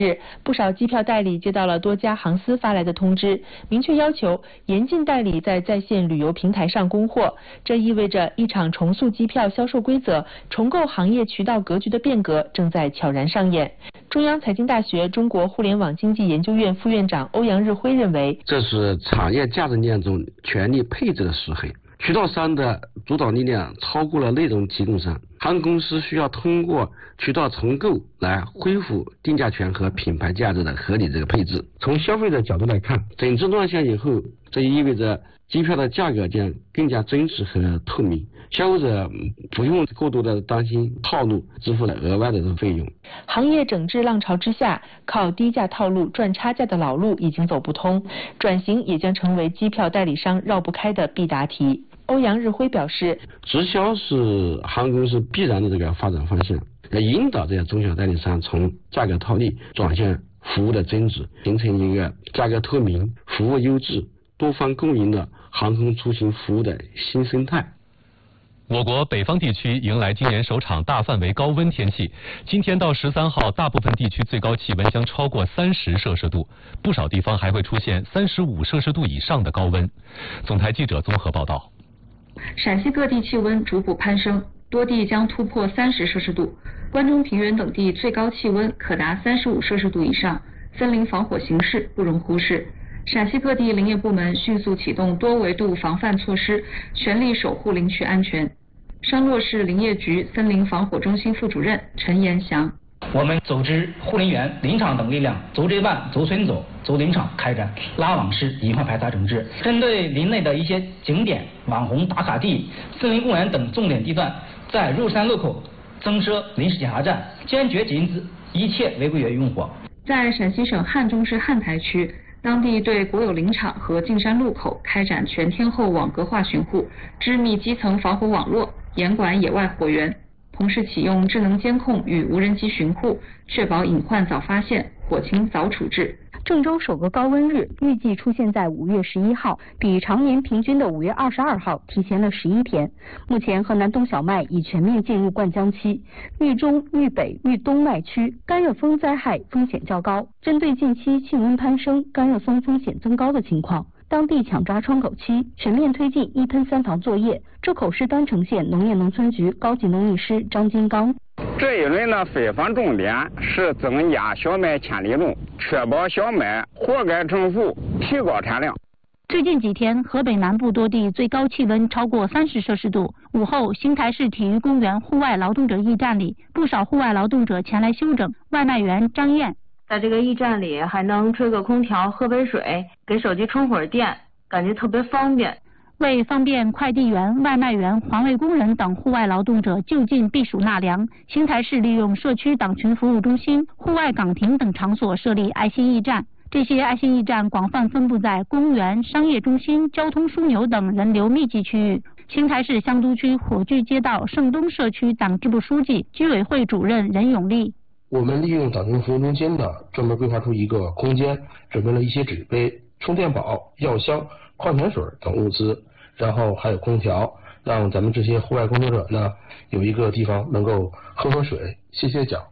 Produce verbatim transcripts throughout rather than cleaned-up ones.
日，不少机票代理接到了多家航司发来的通知，明确要求严禁代理在在线旅游平台上供货。这意味着一场重塑机票销售规则、重构行业渠道格局的变革正在悄然上演。中央财经大学中国互联网经济研究院副院长欧阳日辉认为， 这是产业价值链中权力配置的失衡。渠道商的主导力量超过了内容提供商，航空公司需要通过渠道重构来恢复定价权和品牌价值的合理这个配置。从消费者角度来看，整治乱象以后，这意味着机票的价格将更加真实和透明，消费者不用过多的担心套路支付了额外的费用。 行业整治浪潮之下，靠低价套路赚差价的老路已经走不通，转型也将成为机票代理商绕不开的必答题。欧阳日辉表示， 直销是航空公司必然的这个发展方向，要引导这些中小代理商从价格套利转向服务的增值，形成一个价格透明、服务优质、多方共赢的航空出行服务的新生态。 我国北方地区迎来今年首场大范围高温天气，今天到十三号，大部分地区最高气温将超过三十摄氏度，不少地方还会出现三十五摄氏度以上的高温。总台记者综合报道。 陕西各地气温逐步攀升，多地将突破三十摄氏度，关中平原等地最高气温可达三十五摄氏度以上，森林防火形势不容忽视。陕西各地林业部门迅速启动多维度防范措施，全力守护林区安全。商洛市林业局森林防火中心副主任陈延祥， 我们组织护林员、林场等力量，走这办、走村走、走林场开展拉网式隐患排查整治，针对林内的一些景点、网红打卡地、森林公园等重点地段，在入山路口增设临时检查站，坚决禁止一切违规园用火。 在陕西省汉中市汉台区，当地对国有林场和进山路口开展全天候网格化巡护，织密基层防火网络，严管野外火源，同时启用智能监控与无人机巡护，确保隐患早发现，火情早处置。 郑州首个高温日预计出现在五月十一号，比常年平均的五月二十二号提前了十一天。目前河南冬小麦已全面进入灌浆期，豫中、豫北、豫东麦区干热风灾害风险较高。针对近期气温攀升、干热风风险增高的情况，当地抢抓窗口期，全面推进一喷三防作业。周口市丹城县农业农村局高级农艺师张金刚， 这一轮的飞防重点是增加小麦潜力种，确保小麦活该成熟，提高产量。 最近几天，河北南部多地最高气温超过三十摄氏度。午后，邢台市体育公园户外劳动者驿站里，不少户外劳动者前来休整。外卖员张燕， 在这个驿站里还能吹个空调、喝杯水，给手机充会儿电，感觉特别方便。 为方便快递员、外卖员、环卫工人等户外劳动者就近避暑纳凉，邢台市利用社区党群服务中心、户外岗亭等场所设立爱心驿站。这些爱心驿站广泛分布在公园、商业中心、交通枢纽等人流密集区域。邢台市香都区火炬街道盛东社区党支部书记、居委会主任任永利， 我们利用党群服务中心呢，专门规划出一个空间，准备了一些纸杯、充电宝、药箱、矿泉水等物资，然后还有空调，让咱们这些户外工作者呢有一个地方能够喝喝水、歇歇脚。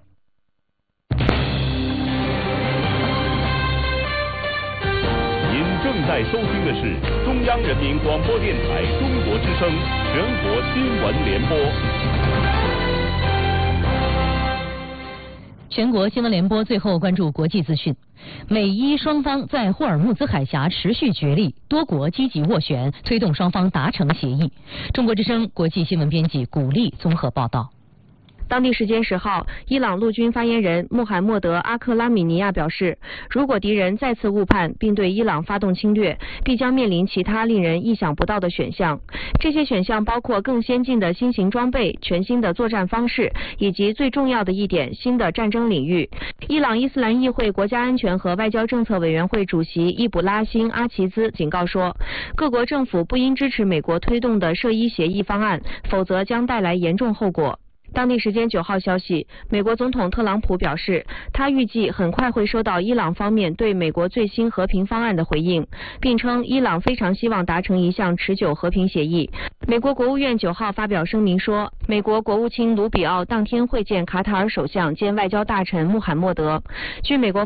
您正在收听的是中央人民广播电台中国之声全国新闻联播。 全国新闻联播最后关注国际资讯。美伊双方在霍尔木兹海峡持续角力，多国积极斡旋，推动双方达成协议。中国之声国际新闻编辑古丽综合报道。 当地时间十号，伊朗陆军发言人穆罕默德·阿克拉米尼亚表示，如果敌人再次误判并对伊朗发动侵略，必将面临其他令人意想不到的选项。这些选项包括更先进的新型装备、全新的作战方式，以及最重要的一点，新的战争领域。伊朗伊斯兰议会国家安全和外交政策委员会主席伊卜拉欣·阿齐兹警告说，各国政府不应支持美国推动的涉伊协议方案，否则将带来严重后果。当地时间九号消息，美国总统特朗普表示，他预计很快会收到伊朗方面对美国最新和平方案的回应，并称伊朗非常希望达成一项持久和平协议。美国国务院九号发表声明说，美国国务卿卢比奥当天会见卡塔尔首相兼外交大臣穆罕默德。据美国